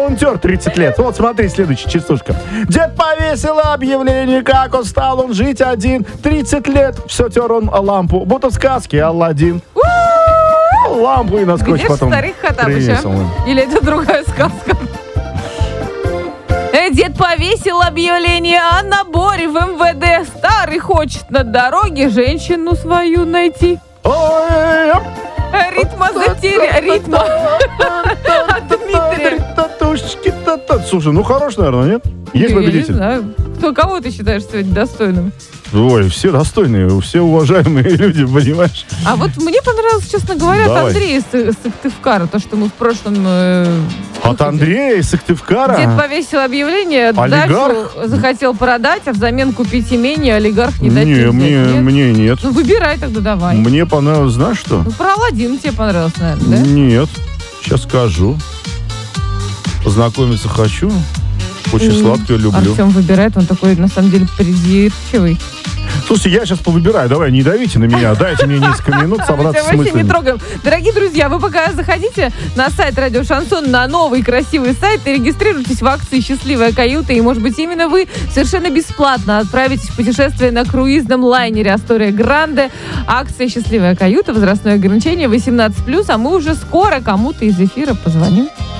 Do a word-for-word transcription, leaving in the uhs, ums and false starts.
волонтер тридцать лет. Вот смотри, следующая частушка. Дед повесил объявление, как он стал он жить один. тридцать лет, все тер он лампу, будто в сказке Аладдин. Лампу и на скотч Где потом старик Хоттабыч, привесил. а? Или это другая сказка? Э, Дед повесил объявление о наборе в эм вэ дэ. Старый хочет на дороге женщину свою найти. Ой, Ритма затеря... Ритма. Дмитрий. татушечки, та-та. Слушай, ну хорош, наверное, нет? Есть Я не победитель? знаю. Кто, кого ты считаешь сегодня достойным? Ой, все достойные, все уважаемые люди, понимаешь? А вот мне понравилось, честно говоря, от Давай. Андрея из Сы- Сыктывкара, то, что мы в прошлом... э, От выходе. Андрея из Сыктывкара. Дед повесил объявление, Олигарх? дачу захотел продать, а взамен купить имение, олигарх не дать Не, взять. мне, Нет? мне нет. Ну, выбирай тогда давай. Мне понравилось, знаешь что? Ну, про Аладдин тебе понравилось, наверное, да? Нет, сейчас скажу. Познакомиться хочу. Очень М, сладкое люблю. Артем выбирает, он такой, на самом деле, придирчивый. Слушайте, я сейчас повыбираю. Давай, не давите на меня. Дайте мне несколько минут Мы собраться тебя с вообще не мыслями. трогаем. Дорогие друзья, вы пока заходите на сайт Радио Шансон, на новый красивый сайт, и регистрируйтесь в акции «Счастливая каюта», и, может быть, именно вы совершенно бесплатно отправитесь в путешествие на круизном лайнере «Астория Гранде». Акция «Счастливая каюта», возрастное ограничение восемнадцать плюс, а мы уже скоро кому-то из эфира позвоним.